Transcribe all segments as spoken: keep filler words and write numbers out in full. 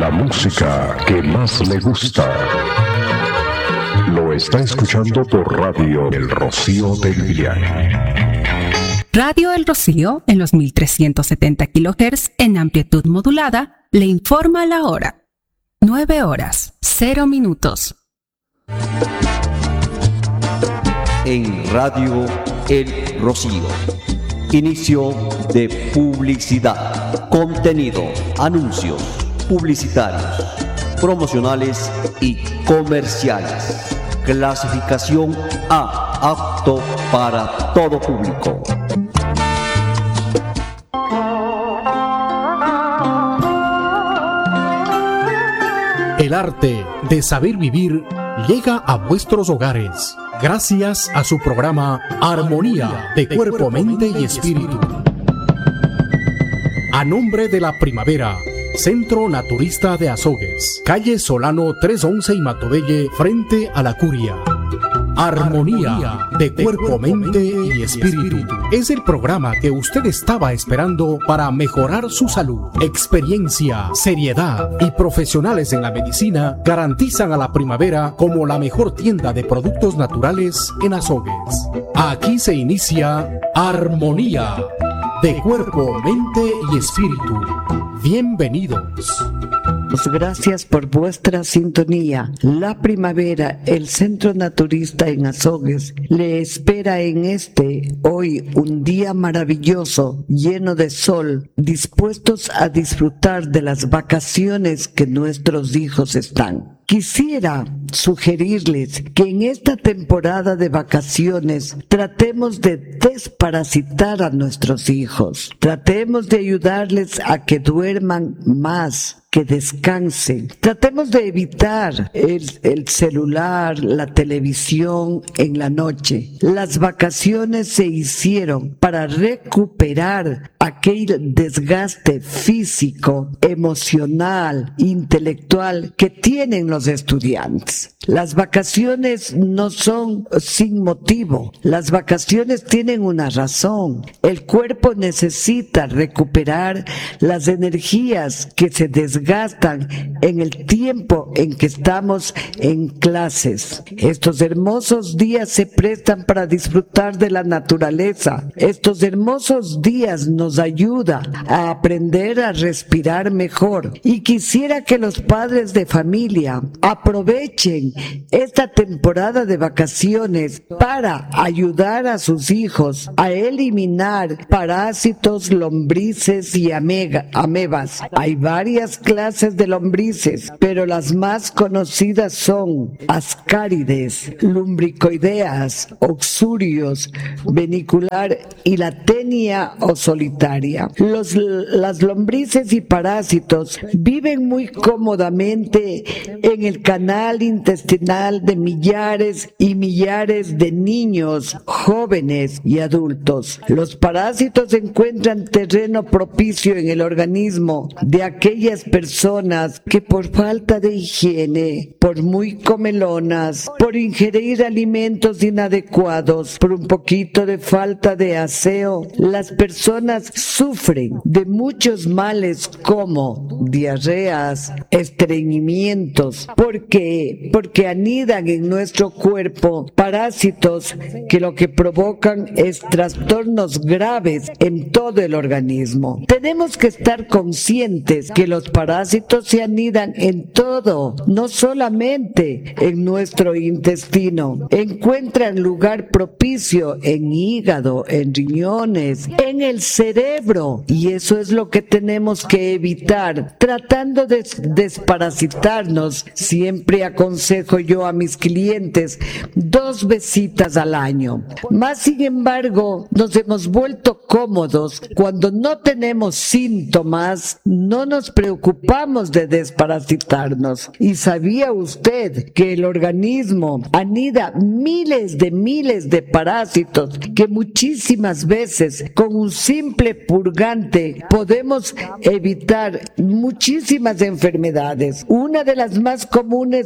la música que más le gusta. Lo está escuchando por Radio El Rocío del Viaje. Radio El Rocío, en los mil trescientos setenta kilohertz en amplitud modulada, le informa la hora. nueve horas, cero minutos. En Radio El Rocío. Inicio de publicidad. Contenido, anuncios, publicitarios, promocionales y comerciales. Clasificación A, apto para todo público. El arte de saber vivir llega a vuestros hogares gracias a su programa Armonía de Cuerpo, Mente y Espíritu. A nombre de la Primavera, Centro Naturista de Azogues, calle Solano trescientos once y Matobelle, frente a la Curia. Armonía de Cuerpo, Mente y Espíritu es el programa que usted estaba esperando para mejorar su salud. Experiencia, seriedad y profesionales en la medicina garantizan a la Primavera como la mejor tienda de productos naturales en Azogues. Aquí se inicia Armonía de Cuerpo, Mente y Espíritu. Bienvenidos. Gracias por vuestra sintonía. La Primavera, el Centro Naturista en Azogues, le espera en este, hoy, un día maravilloso, lleno de sol, dispuestos a disfrutar de las vacaciones que nuestros hijos están. Quisiera sugerirles que en esta temporada de vacaciones tratemos de desparasitar a nuestros hijos. Tratemos de ayudarles a que duerman más, que descansen. Tratemos de evitar el, el celular, la televisión en la noche. Las vacaciones se hicieron para recuperar aquel desgaste físico, emocional, intelectual que tienen los estudiantes. Las vacaciones no son sin motivo. Las vacaciones tienen una razón. El cuerpo necesita recuperar las energías que se desgastan en el tiempo en que estamos en clases. Estos hermosos días se prestan para disfrutar de la naturaleza. Estos hermosos días nos ayudan a aprender a respirar mejor. Y quisiera que los padres de familia aprovechen esta temporada de vacaciones para ayudar a sus hijos a eliminar parásitos, lombrices y amega, amebas. Hay varias clases de lombrices, pero las más conocidas son ascárides, lumbricoideas, oxurios, venicular y la tenia o solitaria. Los, las lombrices y parásitos viven muy cómodamente en el canal intestinal de millares y millares de niños, jóvenes y adultos. Los parásitos encuentran terreno propicio en el organismo de aquellas personas que por falta de higiene, por muy comelonas, por ingerir alimentos inadecuados, por un poquito de falta de aseo, las personas sufren de muchos males como diarreas, estreñimientos, porque porque anidan en nuestro cuerpo parásitos que lo que provocan es trastornos graves en todo el organismo. Tenemos que estar conscientes que los parásitos se anidan en todo, no solamente en nuestro intestino. Encuentran lugar propicio en hígado, en riñones, en el cerebro, y eso es lo que tenemos que evitar, tratando de desparasitarnos. Siempre aconsejo yo a mis clientes dos visitas al año. Más sin embargo, nos hemos vuelto cómodos cuando no tenemos síntomas, no nos preocupamos de desparasitarnos. ¿Y sabía usted que el organismo anida miles de miles de parásitos que muchísimas veces con un simple purgante podemos evitar muchísimas enfermedades? Una de las más comunes es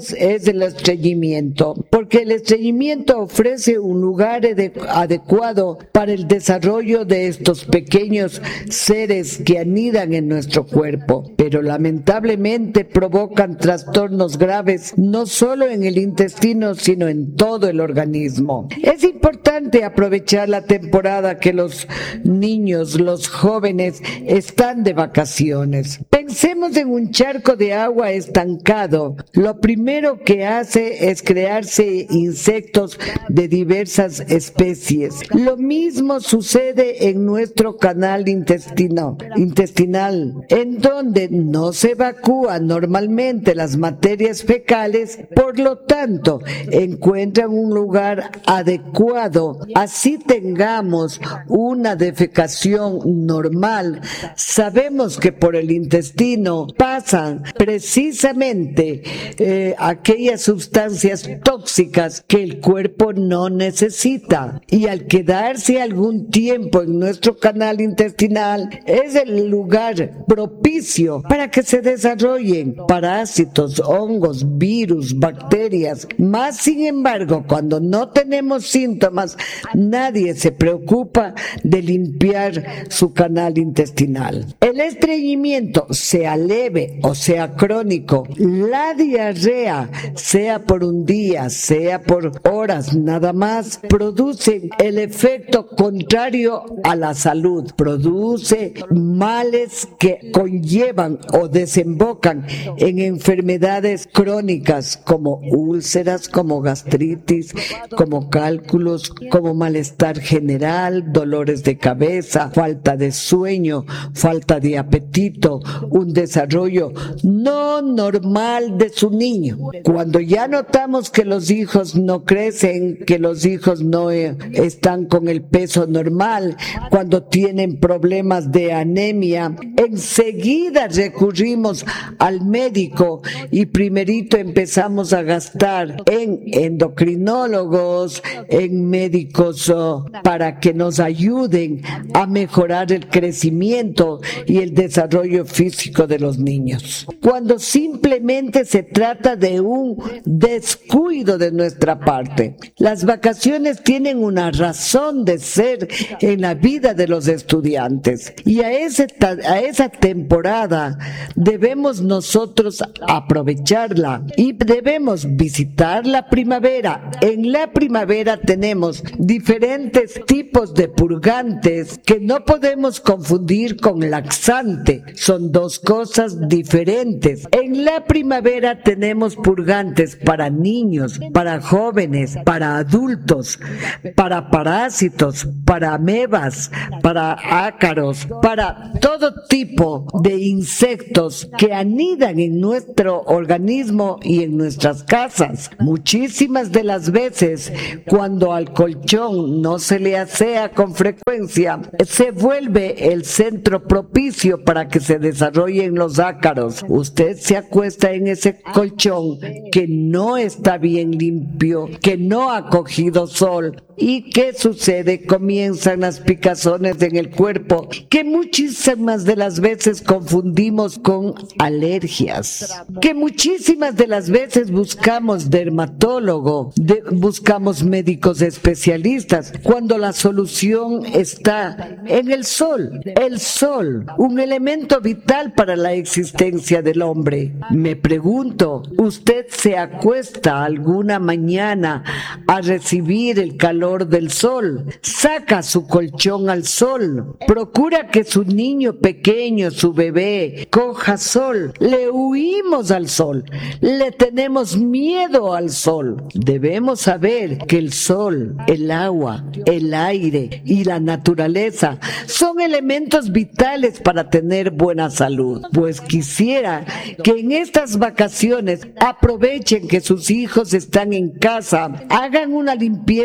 es el estreñimiento, porque el estreñimiento ofrece un lugar adecuado para el desarrollo de estos pequeños seres que anidan en nuestro cuerpo, pero lamentablemente provocan trastornos graves no solo en el intestino, sino en todo el organismo. Es importante aprovechar la temporada que los niños, los jóvenes están de vacaciones. Pensemos en un charco de agua estancado. Lo primero que hace es crearse insectos de diversas especies. Lo mismo sucede en nuestro canal intestino, intestinal, en donde no se evacúan normalmente las materias fecales, por lo tanto, encuentran un lugar adecuado. Así tengamos una defecación normal, sabemos que por el intestino pasan precisamente eh, aquellas sustancias tóxicas que el cuerpo no necesita, y al quedarse algún tiempo en nuestro canal intestinal es el lugar propicio para que se desarrollen parásitos, hongos, virus, bacterias. Más sin embargo, cuando no tenemos síntomas, nadie se preocupa de limpiar su canal intestinal. El estreñimiento, sea leve o sea crónico, la diarrea, sea por un día, sea por horas nada más, produce el efecto contrario a la salud, produce males que conllevan o desembocan en enfermedades crónicas como úlceras, como gastritis, como cálculos, como malestar general, dolores de cabeza, falta de sueño, falta de apetito, un desarrollo no normal de su niño. Cuando ya notamos que los hijos no crecen, que los hijos no eh, están con el peso normal, cuando tienen problemas de anemia, enseguida recurrimos al médico y primerito empezamos a gastar en endocrinólogos, en médicos oh, para que nos ayuden a mejorar el crecimiento y el desarrollo físico de los niños. Cuando simplemente se trata de un descuido de nuestra parte. Las vacaciones tienen una razón de ser en la vida de los estudiantes, y a, ese, a esa temporada debemos nosotros aprovecharla y debemos visitar la primavera. En la primavera tenemos diferentes tipos de purgantes que no podemos confundir con laxante, son dos cosas diferentes. En la primavera tenemos purgantes para niños, para jóvenes, para adultos, para parásitos, para amebas, para ácaros, para todo tipo de insectos que anidan en nuestro organismo y en nuestras casas. Muchísimas de las veces, cuando al colchón no se le asea con frecuencia, se vuelve el centro propicio para que se desarrollen los ácaros. Usted se acuesta en ese colchón que no está bien limpio, que no ha cogido sol. ¿Y qué sucede? Comienzan las picazones en el cuerpo, que muchísimas de las veces confundimos con alergias, que muchísimas de las veces buscamos dermatólogo, de, buscamos médicos especialistas, cuando la solución está en el sol. El sol, un elemento vital para la existencia del hombre. Me pregunto, ¿usted se acuesta alguna mañana a recibir el calor del sol? Saca su colchón al sol, procura que su niño pequeño, su bebé, coja sol. Le huimos al sol, le tenemos miedo al sol. Debemos saber que el sol, el agua, el aire y la naturaleza son elementos vitales para tener buena salud. Pues quisiera que en estas vacaciones aprovechen que sus hijos están en casa, hagan una limpieza general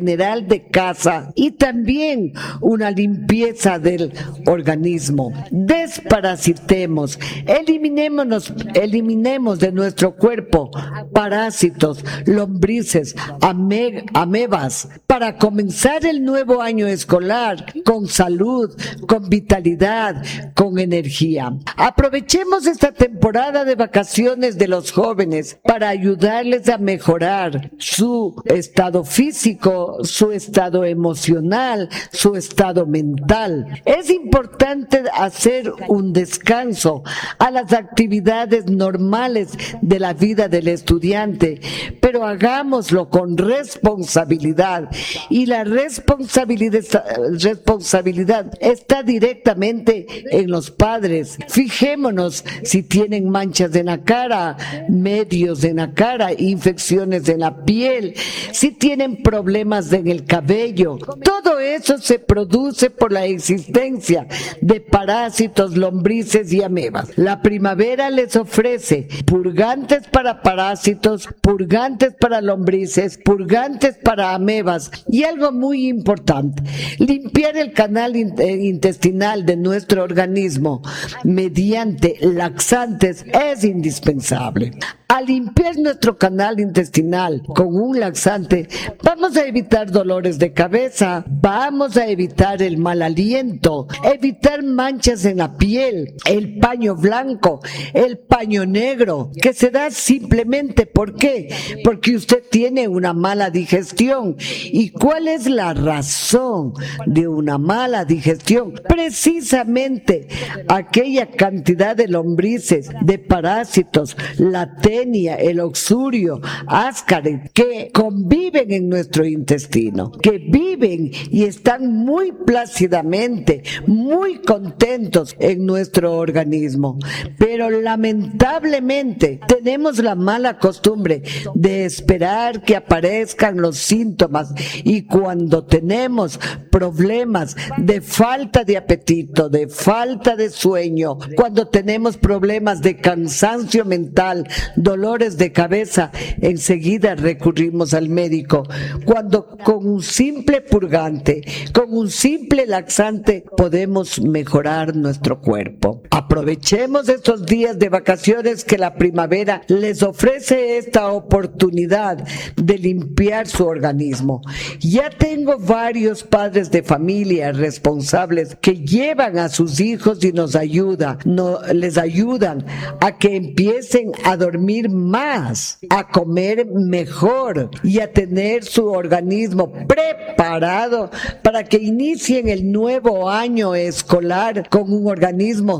general de casa y también una limpieza del organismo. Desparasitemos, eliminémonos, eliminemos de nuestro cuerpo parásitos, lombrices, ame, amebas, para comenzar el nuevo año escolar con salud, con vitalidad, con energía. Aprovechemos esta temporada de vacaciones de los jóvenes para ayudarles a mejorar su estado físico, su estado emocional, su estado mental. Es importante hacer un descanso a las actividades normales de la vida del estudiante, pero hagámoslo con responsabilidad, y la responsabilidad, responsabilidad está directamente en los padres. Fijémonos si tienen manchas en la cara, medios en la cara, infecciones en la piel, si tienen problemas en el cabello. Todo eso se produce por la existencia de parásitos, lombrices y amebas. La primavera les ofrece purgantes para parásitos, purgantes para lombrices, purgantes para amebas, y algo muy importante, limpiar el canal intestinal de nuestro organismo mediante laxantes es indispensable. Al limpiar nuestro canal intestinal con un laxante, vamos a evitar dolores de cabeza, vamos a evitar el mal aliento, evitar manchas en la piel, el paño blanco, el paño negro, que se da simplemente, ¿por qué? Porque usted tiene una mala digestión. ¿Y cuál es la razón de una mala digestión? Precisamente aquella cantidad de lombrices, de parásitos, la tenia, el oxurio, ascaris, que conviven en nuestro intestino, que viven y están muy plácidamente, muy contentos en nuestro organismo. Pero lamentablemente tenemos la mala costumbre de esperar que aparezcan los síntomas, y cuando tenemos problemas de falta de apetito, de falta de sueño, cuando tenemos problemas de cansancio mental, dolores de cabeza, enseguida recurrimos al médico, cuando con un simple purgante, con un simple laxante, podemos mejorar nuestro cuerpo. Aprovechemos estos días de vacaciones que la primavera les ofrece esta oportunidad de limpiar su organismo. Ya tengo varios padres de familia responsables que llevan a sus hijos y nos ayudan, no, les ayudan a que empiecen a dormir más, a comer mejor y a tener su organismo preparado para que inicien el nuevo año escolar con un organismo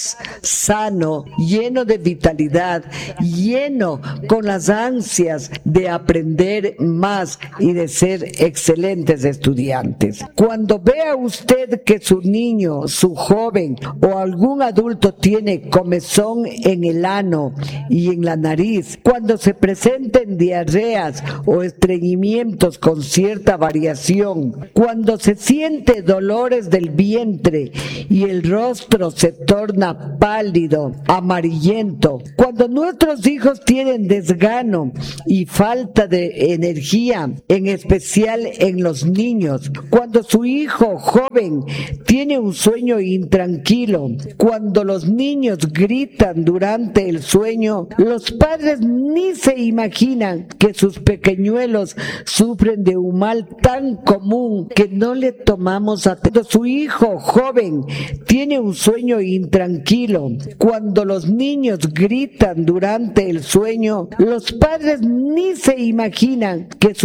sano, lleno de vitalidad, lleno con las ansias de aprender más y de ser excelentes estudiantes. Cuando vea usted que su niño, su joven o algún adulto tiene comezón en el ano y en la nariz, cuando se presenten diarreas o estreñimientos con cierta variación, cuando se siente dolores del vientre y el rostro se torna pálido, amarillento, cuando nuestros hijos tienen desgano y falta de energía, en especial en los niños, cuando su hijo joven tiene un sueño intranquilo, cuando los niños gritan durante el sueño, los padres ni se imaginan que sus pequeñuelos sufren de un mal tan común que no le tomamos atención. Cuando su hijo joven tiene un sueño intranquilo, cuando los niños gritan durante el sueño, los padres ni se imaginan que su